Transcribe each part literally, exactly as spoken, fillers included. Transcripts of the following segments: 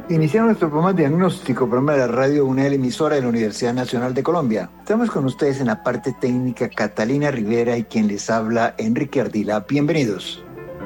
Iniciamos nuestro programa diagnóstico, programa de la radio UNAL, emisora de la Universidad Nacional de Colombia. Estamos con ustedes en la parte técnica Catalina Rivera y quien les habla Enrique Ardila. Bienvenidos.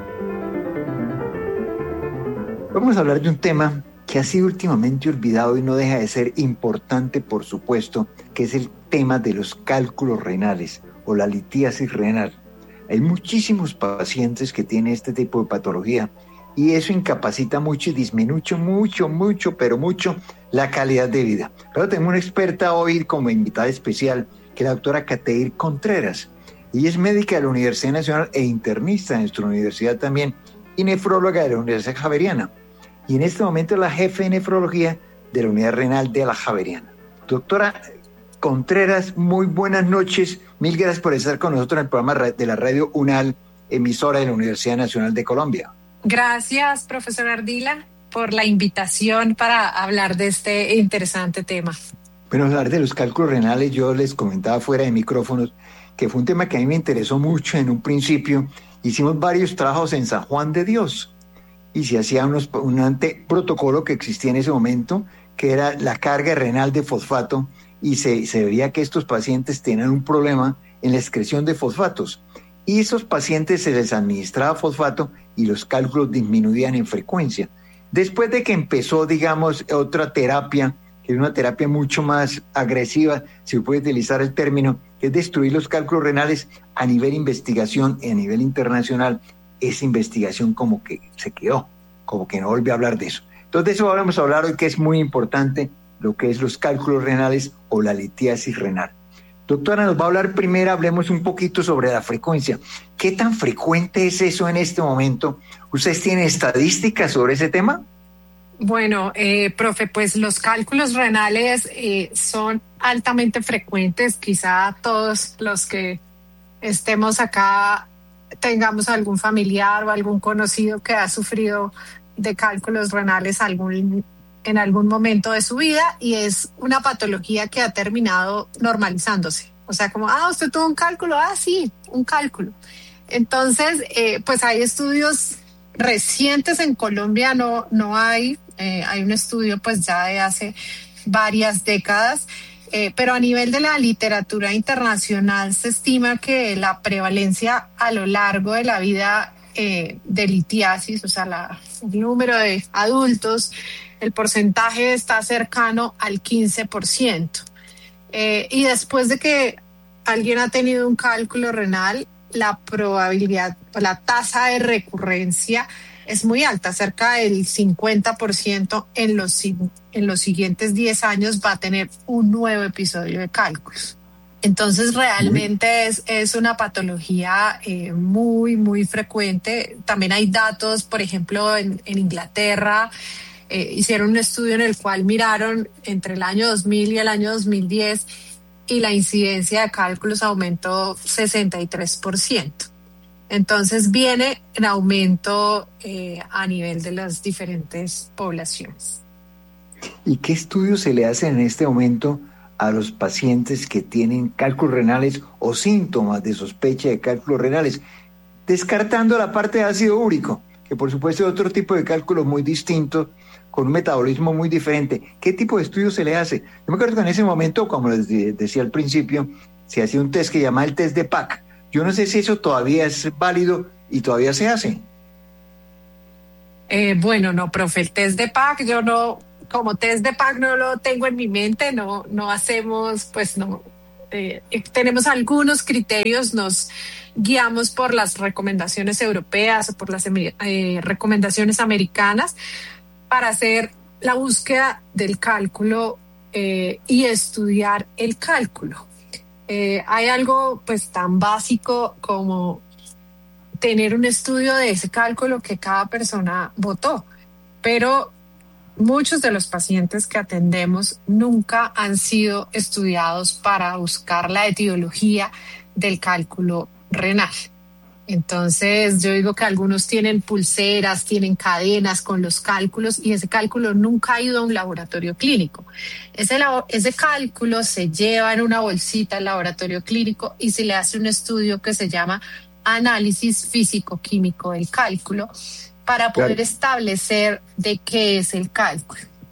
Vamos a hablar de un tema que ha sido últimamente olvidado y no deja de ser importante, por supuesto, que es el tema de los cálculos renales o la litiasis renal. Hay muchísimos pacientes que tienen este tipo de patología y eso incapacita mucho y disminuye mucho, mucho, pero mucho la calidad de vida. Pero tengo una experta hoy como invitada especial, que es la doctora Cateir Contreras. Ella es médica de la Universidad Nacional e internista de nuestra universidad también y nefróloga de la Universidad Javeriana. Y en este momento es la jefe de nefrología de la Unidad Renal de la Javeriana. Doctora Contreras, muy buenas noches. Mil gracias por estar con nosotros en el programa de la radio UNAL, emisora de la Universidad Nacional de Colombia. Gracias, profesor Ardila, por la invitación para hablar de este interesante tema. Bueno, hablar de los cálculos renales, yo les comentaba fuera de micrófonos que fue un tema que a mí me interesó mucho en un principio. Hicimos varios trabajos en San Juan de Dios y se hacía unos, un ante protocolo que existía en ese momento, que era la carga renal de fosfato, y se, se veía que estos pacientes tenían un problema en la excreción de fosfatos. Y esos pacientes se les administraba fosfato y los cálculos disminuían en frecuencia. Después de que empezó, digamos, otra terapia, que es una terapia mucho más agresiva, si puede utilizar el término, que es destruir los cálculos renales a nivel investigación y a nivel internacional, esa investigación como que se quedó, como que no volvió a hablar de eso. Entonces de eso vamos a hablar hoy, que es muy importante, lo que es los cálculos renales o la litiasis renal. Doctora, nos va a hablar primero, hablemos un poquito sobre la frecuencia. ¿Qué tan frecuente es eso en este momento? ¿Ustedes tienen estadísticas sobre ese tema? Bueno, eh, profe, pues los cálculos renales eh, son altamente frecuentes. Quizá todos los que estemos acá tengamos algún familiar o algún conocido que ha sufrido de cálculos renales algún en algún momento de su vida, y es una patología que ha terminado normalizándose. O sea, como, ah, usted tuvo un cálculo, ah, sí, un cálculo. Entonces, eh, pues hay estudios recientes en Colombia, no, no hay, eh, hay un estudio pues ya de hace varias décadas, eh, pero a nivel de la literatura internacional se estima que la prevalencia a lo largo de la vida eh, de litiasis, o sea, la, el número de adultos, el porcentaje está cercano al quince por ciento. Eh, y después de que alguien ha tenido un cálculo renal, la probabilidad, la tasa de recurrencia es muy alta, cerca del cincuenta por ciento en los, en los siguientes diez años va a tener un nuevo episodio de cálculos. Entonces realmente es, es una patología eh, muy, muy frecuente. También hay datos, por ejemplo, en, en Inglaterra, Eh, hicieron un estudio en el cual miraron entre el año dos mil y el año dos mil diez y la incidencia de cálculos aumentó sesenta y tres por ciento. Entonces viene en aumento eh, a nivel de las diferentes poblaciones. ¿Y qué estudios se le hacen en este momento a los pacientes que tienen cálculos renales o síntomas de sospecha de cálculos renales? Descartando la parte de ácido úrico, que por supuesto es otro tipo de cálculo muy distinto, con un metabolismo muy diferente. ¿Qué tipo de estudio se le hace? Yo me acuerdo que en ese momento, como les decía al principio, se hacía un test que llamaba el test de P A C. Yo no sé si eso todavía es válido y todavía se hace. Eh, bueno, no, profe, el test de P A C, yo no, como test de P A C no lo tengo en mi mente, no, no hacemos, pues no, eh, tenemos algunos criterios, nos guiamos por las recomendaciones europeas o por las eh, recomendaciones americanas, para hacer la búsqueda del cálculo eh, y estudiar el cálculo. Eh, hay algo pues tan básico como tener un estudio de ese cálculo que cada persona votó, pero muchos de los pacientes que atendemos nunca han sido estudiados para buscar la etiología del cálculo renal. Entonces yo digo que algunos tienen pulseras, tienen cadenas con los cálculos y ese cálculo nunca ha ido a un laboratorio clínico. Ese, ese cálculo se lleva en una bolsita al laboratorio clínico y se le hace un estudio que se llama análisis físico-químico del cálculo para poder claro. establecer de qué es el cálculo.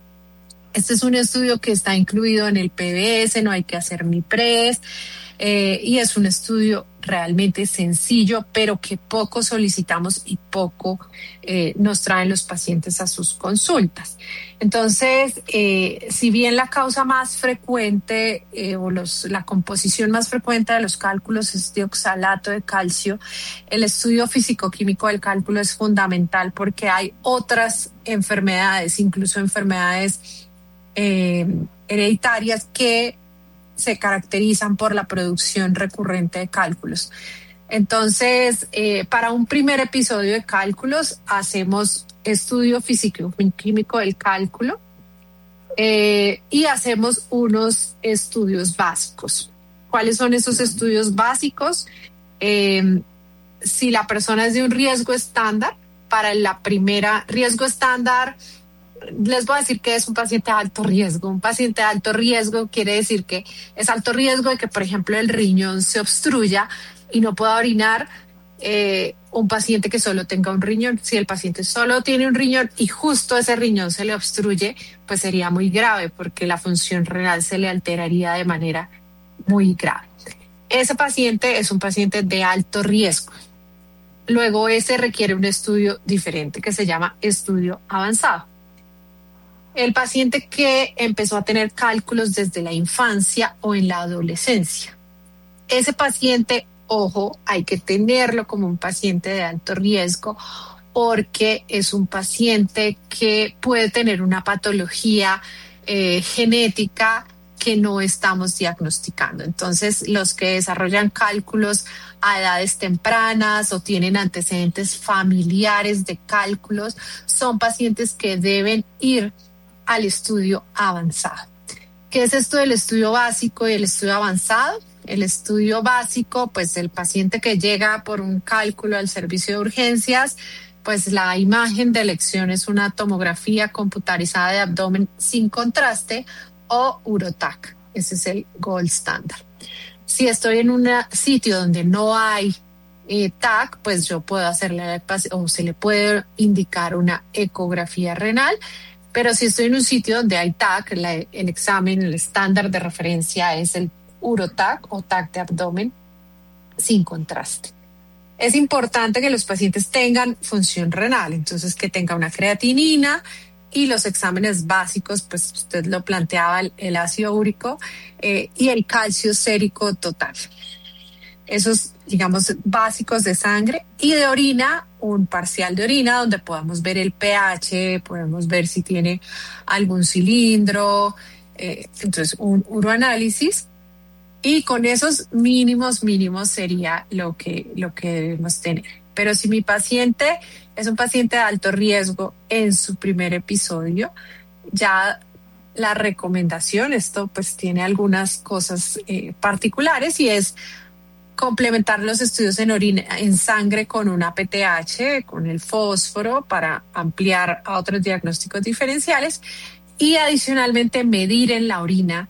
Este es un estudio que está incluido en el P B S, no hay que hacer ni PRES, eh, y es un estudio realmente sencillo, pero que poco solicitamos y poco eh, nos traen los pacientes a sus consultas. Entonces, eh, si bien la causa más frecuente eh, o los, la composición más frecuente de los cálculos es de oxalato de calcio, el estudio físico-químico del cálculo es fundamental porque hay otras enfermedades, incluso enfermedades eh, hereditarias que se caracterizan por la producción recurrente de cálculos. Entonces, eh, para un primer episodio de cálculos, hacemos estudio físico-químico del cálculo eh, y hacemos unos estudios básicos. ¿Cuáles son esos estudios básicos? Eh, si la persona es de un riesgo estándar, para la primera riesgo estándar, les voy a decir que es un paciente de alto riesgo. Un paciente de alto riesgo quiere decir que es alto riesgo de que, por ejemplo, el riñón se obstruya y no pueda orinar. Eh, un paciente que solo tenga un riñón, si el paciente solo tiene un riñón y justo ese riñón se le obstruye, pues sería muy grave porque la función renal se le alteraría de manera muy grave. Ese paciente es un paciente de alto riesgo. Luego ese requiere un estudio diferente que se llama estudio avanzado. El paciente que empezó a tener cálculos desde la infancia o en la adolescencia. Ese paciente, ojo, hay que tenerlo como un paciente de alto riesgo porque es un paciente que puede tener una patología eh, genética que no estamos diagnosticando. Entonces, los que desarrollan cálculos a edades tempranas o tienen antecedentes familiares de cálculos son pacientes que deben ir al estudio avanzado. ¿Qué es esto del estudio básico y el estudio avanzado? El estudio básico, pues el paciente que llega por un cálculo al servicio de urgencias, pues la imagen de elección es una tomografía computarizada de abdomen sin contraste o UroTac. Ese es el gold standard. Si estoy en un sitio donde no hay eh, T A C, pues yo puedo hacerle o se le puede indicar una ecografía renal. Pero si estoy en un sitio donde hay T A C, la, el examen, el estándar de referencia es el UroTac o T A C de abdomen sin contraste. Es importante que los pacientes tengan función renal, entonces que tenga una creatinina y los exámenes básicos, pues usted lo planteaba, el, el ácido úrico eh, y el calcio sérico total. Esos, digamos, básicos de sangre y de orina, un parcial de orina donde podamos ver el pH, podemos ver si tiene algún cilindro, eh, entonces un uroanálisis y con esos mínimos mínimos sería lo que, lo que debemos tener. Pero si mi paciente es un paciente de alto riesgo en su primer episodio, ya la recomendación, esto pues tiene algunas cosas eh, particulares y es complementar los estudios en orina, en sangre con una P T H, con el fósforo para ampliar a otros diagnósticos diferenciales y adicionalmente medir en la orina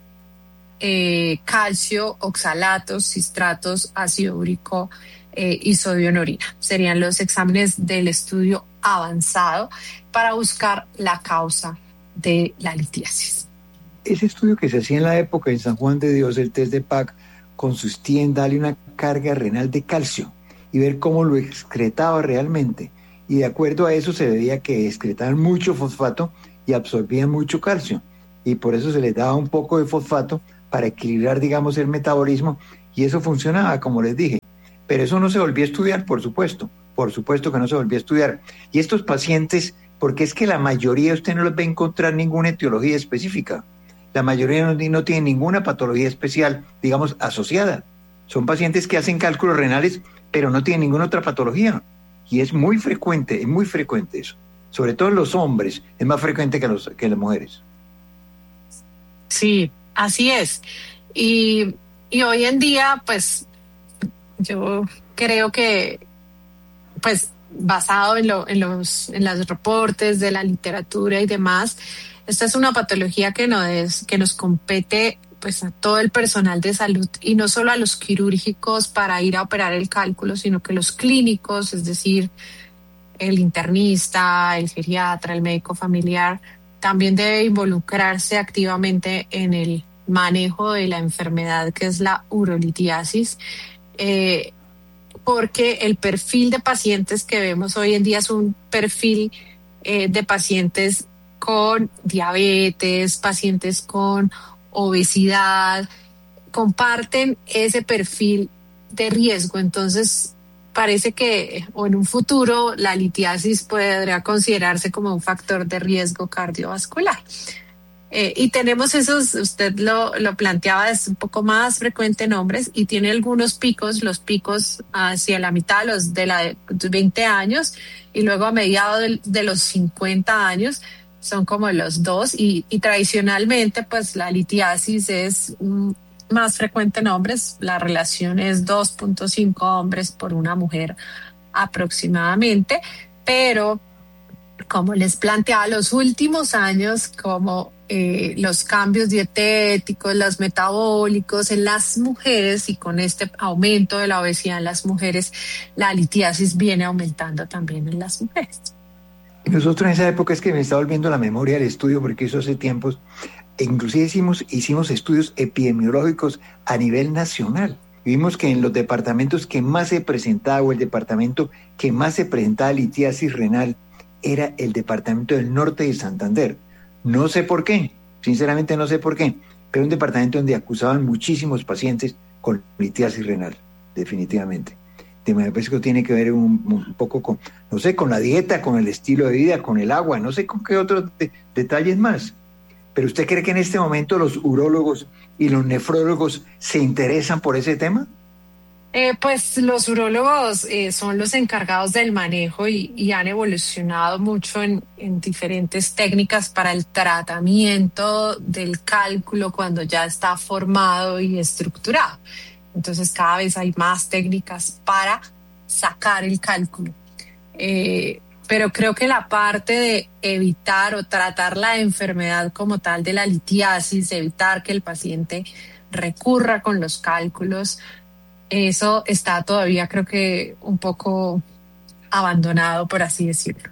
eh, calcio, oxalatos, cistratos, ácido úrico eh, y sodio en orina. Serían los exámenes del estudio avanzado para buscar la causa de la litiasis. Ese estudio que se hacía en la época en San Juan de Dios, el test de P A C, consistía en darle una carga renal de calcio y ver cómo lo excretaba realmente. Y de acuerdo a eso se veía que excretaban mucho fosfato y absorbían mucho calcio. Y por eso se les daba un poco de fosfato para equilibrar, digamos, el metabolismo. Y eso funcionaba, como les dije. Pero eso no se volvió a estudiar, por supuesto. Por supuesto que no se volvió a estudiar. Y estos pacientes, porque es que la mayoría usted no les va a encontrar ninguna etiología específica. La mayoría no, no tiene ninguna patología especial, digamos, asociada. Son pacientes que hacen cálculos renales, pero no tienen ninguna otra patología. Y es muy frecuente, es muy frecuente eso. Sobre todo en los hombres, es más frecuente que, los, que en las mujeres. Sí, así es. Y, y hoy en día, pues, yo creo que, pues, basado en, lo, en, los, en los reportes de la literatura y demás, esta es una patología que nos, que nos compete pues a todo el personal de salud y no solo a los quirúrgicos para ir a operar el cálculo, sino que los clínicos, es decir, el internista, el geriatra, el médico familiar, también debe involucrarse activamente en el manejo de la enfermedad que es la urolitiasis, eh, porque el perfil de pacientes que vemos hoy en día es un perfil eh, de pacientes con diabetes, pacientes con obesidad, comparten ese perfil de riesgo. Entonces, parece que o en un futuro la litiasis podría considerarse como un factor de riesgo cardiovascular. Eh, y tenemos esos, usted lo, lo planteaba, es un poco más frecuente en hombres y tiene algunos picos, los picos hacia la mitad los de la de veinte años y luego a mediados de, de los cincuenta años son como los dos y, y tradicionalmente pues la litiasis es mm, más frecuente en hombres, la relación es dos punto cinco hombres por una mujer aproximadamente, pero como les planteaba, los últimos años, como eh, los cambios dietéticos, los metabólicos en las mujeres y con este aumento de la obesidad en las mujeres, la litiasis viene aumentando también en las mujeres. Nosotros en esa época es que me está volviendo la memoria del estudio, porque eso hace tiempos, e inclusive hicimos, hicimos estudios epidemiológicos a nivel nacional. Vimos que en los departamentos que más se presentaba, o el departamento que más se presentaba litiasis renal, era el departamento del norte de Santander. No sé por qué, sinceramente no sé por qué, pero un departamento donde acusaban muchísimos pacientes con litiasis renal, definitivamente. De manera que tiene que ver un, un poco con, no sé, con la dieta, con el estilo de vida, con el agua, no sé con qué otros de, detalles más. ¿Pero usted cree que en este momento los urólogos y los nefrólogos se interesan por ese tema? Eh, pues los urólogos eh, son los encargados del manejo y, y han evolucionado mucho en, en diferentes técnicas para el tratamiento del cálculo cuando ya está formado y estructurado. Entonces cada vez hay más técnicas para sacar el cálculo. Eh, pero creo que la parte de evitar o tratar la enfermedad como tal de la litiasis, evitar que el paciente recurra con los cálculos, eso está todavía, creo que, un poco abandonado, por así decirlo.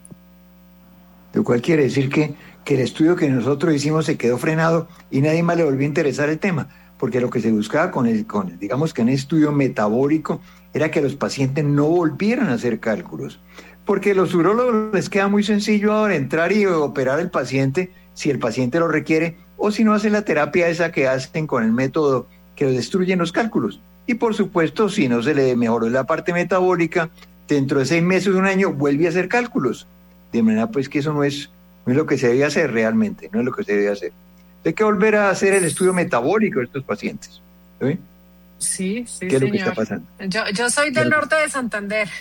Lo cual quiere decir que, que el estudio que nosotros hicimos se quedó frenado y nadie más le volvió a interesar el tema, porque lo que se buscaba con el, con, digamos que en el estudio metabólico, era que los pacientes no volvieran a hacer cálculos. Porque a los urólogos les queda muy sencillo ahora entrar y operar al paciente si el paciente lo requiere, o si no hacen la terapia esa que hacen con el método que destruyen los cálculos. Y por supuesto, si no se le mejoró la parte metabólica, dentro de seis meses, un año, vuelve a hacer cálculos. De manera pues que eso no es, no es lo que se debe hacer realmente, no es lo que se debe hacer. Hay que volver a hacer el estudio metabólico de estos pacientes. ¿Sí? Sí, sí, ¿Qué es señor. lo que está pasando? Yo, yo soy del norte de Santander.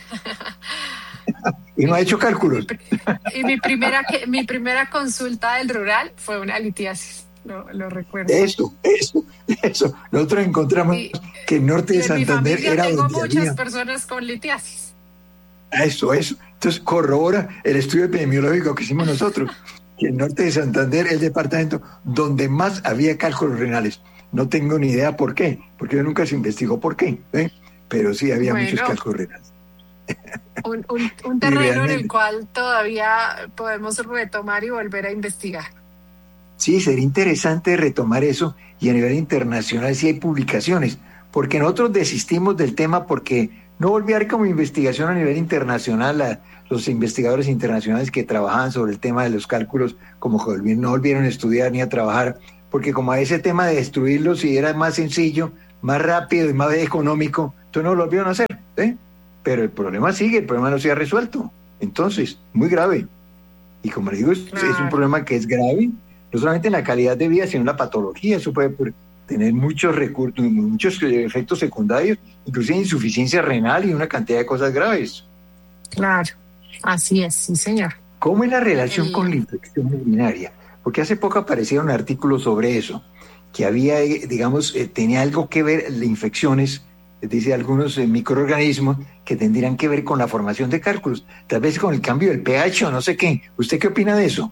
Y no ha hecho cálculos. Y mi primera, mi primera consulta del rural fue una litiasis. Lo, lo recuerdo. Eso, eso, eso. Nosotros encontramos y, que el norte de Santander era tengo donde muchas había... personas con litiasis. Eso, eso. Entonces corrobora el estudio epidemiológico que hicimos nosotros, que el norte de Santander es el departamento donde más había cálculos renales. No tengo ni idea por qué, porque yo nunca se investigó por qué, ¿eh? Pero sí había bueno, muchos cálculos renales. Un, un, un terreno en el cual todavía podemos retomar y volver a investigar. Sí, sería interesante retomar eso, y a nivel internacional sí hay publicaciones, porque nosotros desistimos del tema porque no volvió a haber como investigación a nivel internacional. A los investigadores internacionales que trabajaban sobre el tema de los cálculos como que no volvieron a estudiar ni a trabajar, porque como a ese tema de destruirlos si era más sencillo, más rápido y más económico, entonces no lo volvieron a hacer, ¿eh? Pero el problema sigue, el problema no se ha resuelto. Entonces, muy grave. Y como le digo, es, claro. es un problema que es grave, no solamente en la calidad de vida, sino en la patología. Eso puede tener muchos recursos, muchos efectos secundarios, inclusive insuficiencia renal y una cantidad de cosas graves. Claro, así es, sí, señor. ¿Cómo es la relación El... con la infección urinaria? Porque hace poco aparecieron artículos sobre eso, que había, digamos, eh, tenía algo que ver las infecciones, dice algunos eh, microorganismos que tendrían que ver con la formación de cálculos, tal vez con el cambio del pH o no sé qué. ¿Usted qué opina de eso?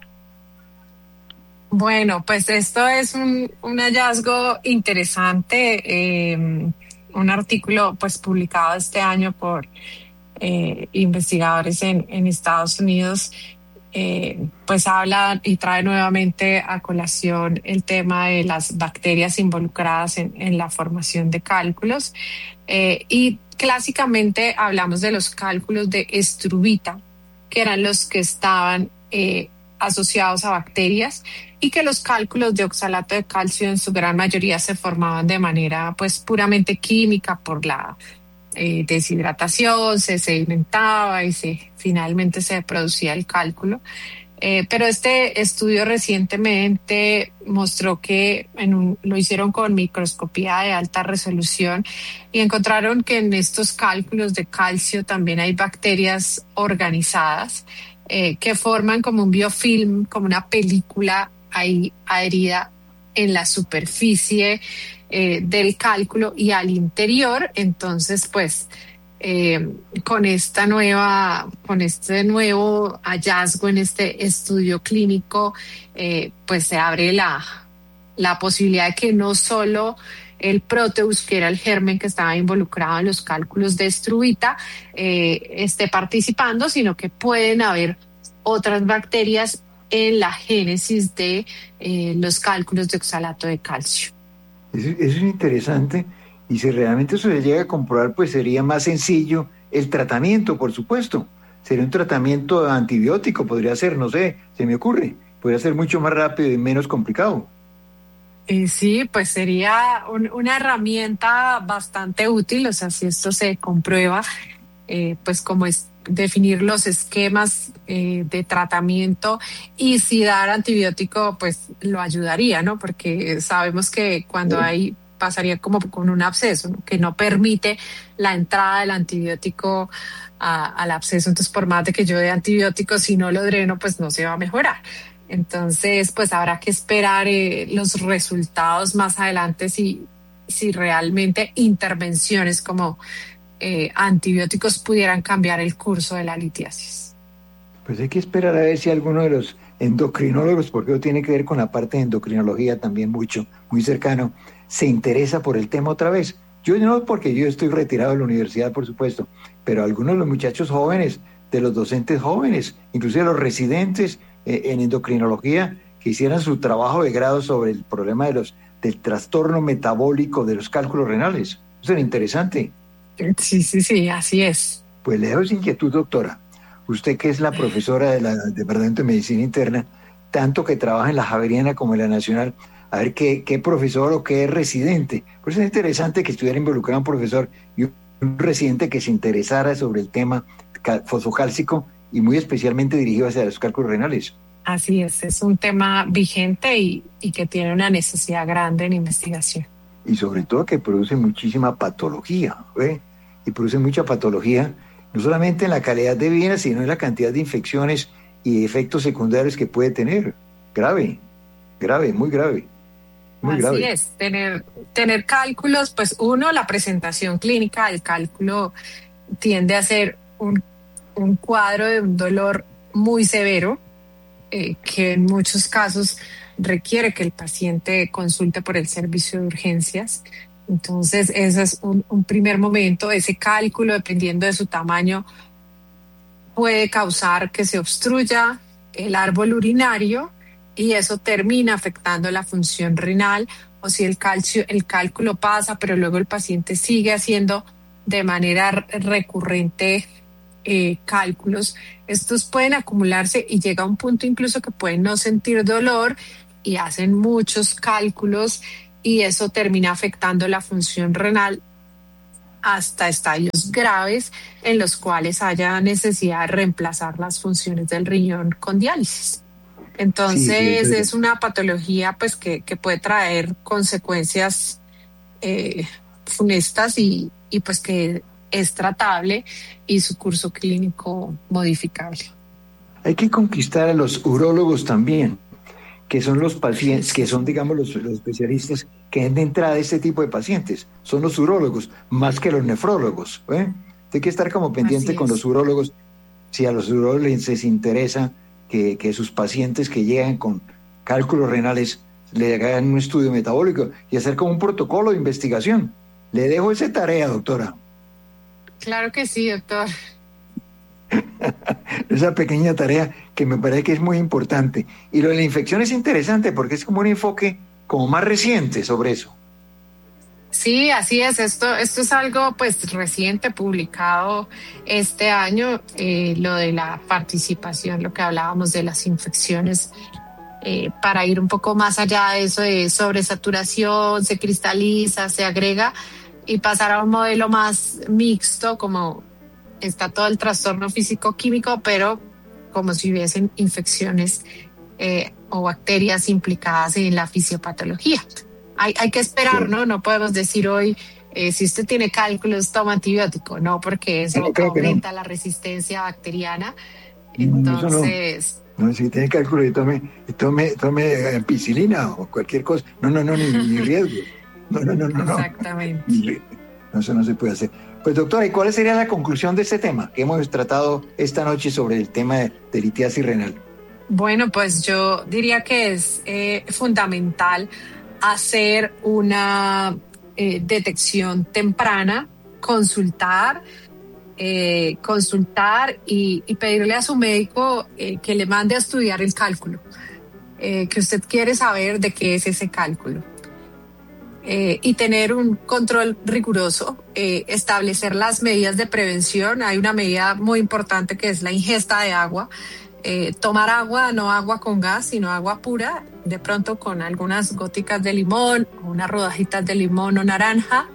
Bueno, pues esto es un, un hallazgo interesante, eh, un artículo pues publicado este año por eh, investigadores en, en Estados Unidos, eh, pues habla y trae nuevamente a colación el tema de las bacterias involucradas en, en la formación de cálculos. Eh, y clásicamente hablamos de los cálculos de estruvita, que eran los que estaban eh, asociados a bacterias, y que los cálculos de oxalato de calcio en su gran mayoría se formaban de manera pues puramente química por la eh, deshidratación, se sedimentaba y se finalmente se producía el cálculo. Eh, pero este estudio recientemente mostró que en un- lo hicieron con microscopía de alta resolución y encontraron que en estos cálculos de calcio también hay bacterias organizadas eh, que forman como un biofilm, como una película ahí adherida en la superficie eh, del cálculo y al interior. Entonces, pues eh, con esta nueva, con este nuevo hallazgo en este estudio clínico, eh, pues se abre la, la posibilidad de que no solo el Proteus, que era el germen que estaba involucrado en los cálculos de estruvita, eh, esté participando, sino que pueden haber otras bacterias en la génesis de eh, los cálculos de oxalato de calcio. Eso, eso es interesante y si realmente eso se llega a comprobar, pues sería más sencillo el tratamiento, por supuesto. Sería un tratamiento antibiótico, podría ser, no sé, se me ocurre. Podría ser mucho más rápido y menos complicado. Eh, sí, pues sería un- una herramienta bastante útil, o sea, si esto se comprueba, eh, pues como es definir los esquemas eh, de tratamiento, y si dar antibiótico, pues lo ayudaría, ¿no? Porque sabemos que cuando ¿Eh? hay, pasaría como con un absceso, ¿no? Que no permite la entrada del antibiótico a- al absceso. Entonces, por más de que yo dé antibiótico, si no lo dreno, pues no se va a mejorar. Entonces, pues habrá que esperar eh, los resultados más adelante, si, si realmente intervenciones como eh, antibióticos pudieran cambiar el curso de la litiasis. Pues hay que esperar a ver si alguno de los endocrinólogos, porque eso tiene que ver con la parte de endocrinología también mucho, muy cercano, se interesa por el tema otra vez. Yo no, porque yo estoy retirado de la universidad, por supuesto, pero algunos de los muchachos jóvenes, de los docentes jóvenes, inclusive los residentes eh, en endocrinología, que hicieran su trabajo de grado sobre el problema de los, del trastorno metabólico de los cálculos renales. Eso era interesante. Sí, sí, sí, así es. Pues le dejo esa inquietud, doctora. Usted que es la profesora del Departamento de Medicina Interna, tanto que trabaja en la Javeriana como en la Nacional, a ver qué, qué profesor o qué residente. Por eso es interesante que estuviera involucrado un profesor y un residente que se interesara sobre el tema fosfocálcico y muy especialmente dirigido hacia los cálculos renales. Así es, es un tema vigente y, y que tiene una necesidad grande en investigación. Y sobre todo que produce muchísima patología, ¿eh? Y produce mucha patología, no solamente en la calidad de vida, sino en la cantidad de infecciones y efectos secundarios que puede tener. Grave, grave, muy grave, muy Así grave. es, tener, tener cálculos, pues uno, la presentación clínica del cálculo tiende a ser un, un cuadro de un dolor muy severo, eh, que en muchos casos requiere que el paciente consulte por el servicio de urgencias. Entonces, ese es un, un primer momento. Ese cálculo, dependiendo de su tamaño, puede causar que se obstruya el árbol urinario y eso termina afectando la función renal. O si el calcio, el cálculo pasa, pero luego el paciente sigue haciendo de manera recurrente eh, cálculos, estos pueden acumularse y llega a un punto incluso que pueden no sentir dolor y hacen muchos cálculos, y eso termina afectando la función renal hasta estadios graves en los cuales haya necesidad de reemplazar las funciones del riñón con diálisis. Sí, sí, es Entonces verdad. es una patología pues que, que puede traer consecuencias eh, funestas y, y pues que es tratable y su curso clínico modificable. Hay que conquistar a los urólogos también, que son los pacientes, que son, digamos, los, los especialistas que han de entrada a este tipo de pacientes. Son los urólogos, más que los nefrólogos. ¿eh? Hay que estar como pendiente Así con los es. urólogos. Si a los urólogos les interesa que, que sus pacientes que llegan con cálculos renales le hagan un estudio metabólico y hacer como un protocolo de investigación. Le dejo esa tarea, doctora. Claro que sí, doctor. Esa pequeña tarea que me parece que es muy importante. Y lo de la infección es interesante porque es como un enfoque como más reciente sobre eso. Sí, así es. Esto, esto es algo pues reciente, publicado este año, eh, lo de la participación, lo que hablábamos de las infecciones, eh, para ir un poco más allá de eso de sobresaturación, se cristaliza, se agrega y pasar a un modelo más mixto, como está todo el trastorno físico-químico, pero como si hubiesen infecciones eh, o bacterias implicadas en la fisiopatología. Hay, hay que esperar, ¿no? No podemos decir hoy, eh, si usted tiene cálculos, toma antibiótico, no, porque eso No, creo que no. aumenta la resistencia bacteriana. No, no, eso no. Entonces, No, si tiene cálculo y tome, y tome, tome ampicilina o cualquier cosa. No, no, no, ni, ni riesgo. No, no, no, no, no. exactamente. No, eso no se puede hacer. Pues doctora, ¿y cuál sería la conclusión de este tema que hemos tratado esta noche sobre el tema de, de litiasis renal? Bueno, pues yo diría que es eh, fundamental hacer una eh, detección temprana, consultar, eh, consultar y, y pedirle a su médico eh, que le mande a estudiar el cálculo, eh, que usted quiere saber de qué es ese cálculo. Eh, y tener un control riguroso, eh, establecer las medidas de prevención. Hay una medida muy importante que es la ingesta de agua. Eh, tomar agua, no agua con gas, sino agua pura, de pronto con algunas góticas de limón, unas rodajitas de limón o naranja,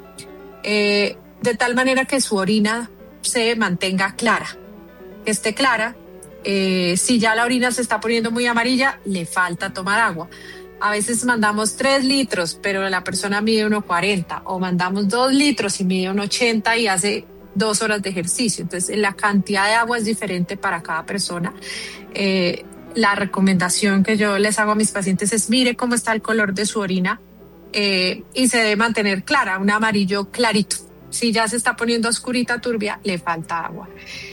eh, de tal manera que su orina se mantenga clara, que esté clara. Eh, si ya la orina se está poniendo muy amarilla, le falta tomar agua. A veces mandamos tres litros, pero la persona mide uno cuarenta, o mandamos dos litros y mide uno ochenta y hace dos horas de ejercicio. Entonces, la cantidad de agua es diferente para cada persona. Eh, la recomendación que yo les hago a mis pacientes es: mire cómo está el color de su orina, eh, y se debe mantener clara, un amarillo clarito. Si ya se está poniendo oscurita, turbia, le falta agua.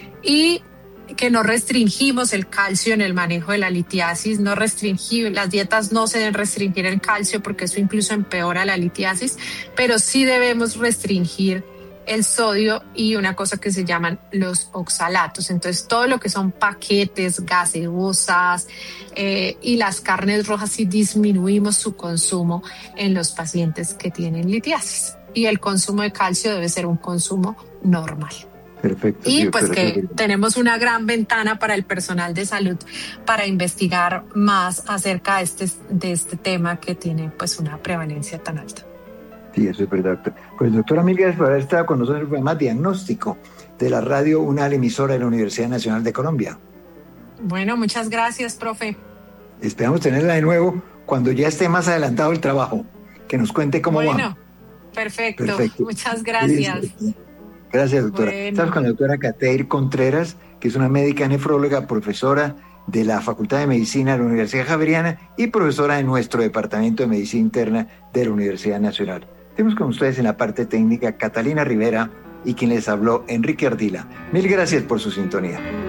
Y que no restringimos el calcio en el manejo de la litiasis, no restringimos, las dietas no se deben restringir el calcio porque eso incluso empeora la litiasis, pero sí debemos restringir el sodio y una cosa que se llaman los oxalatos. Entonces, todo lo que son paquetes, gaseosas eh, y las carnes rojas, sí disminuimos su consumo en los pacientes que tienen litiasis. Y el consumo de calcio debe ser un consumo normal. Perfecto. Y Sí, pues perfecto. que tenemos una gran ventana para el personal de salud para investigar más acerca de este, de este tema que tiene pues una prevalencia tan alta. Sí, eso es verdad. Pues doctora, mil gracias por haber estado con nosotros en el programa Diagnóstico de la radio UNAL, emisora de la Universidad Nacional de Colombia. Bueno, muchas gracias, profe. Esperamos tenerla de nuevo cuando ya esté más adelantado el trabajo, que nos cuente cómo bueno, va. Bueno, perfecto. perfecto. Muchas gracias. Sí, sí. Gracias, doctora. Bueno. Estamos con la doctora Cateir Contreras, que es una médica nefróloga, profesora de la Facultad de Medicina de la Universidad Javeriana y profesora de nuestro Departamento de Medicina Interna de la Universidad Nacional. Tenemos con ustedes en la parte técnica Catalina Rivera y quien les habló, Enrique Ardila. Mil gracias por su sintonía.